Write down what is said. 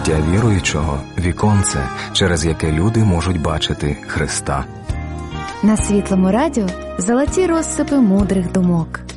життя віруючого – віконце, через яке люди можуть бачити Христа. На Світлому радіо золоті розсипи мудрих думок.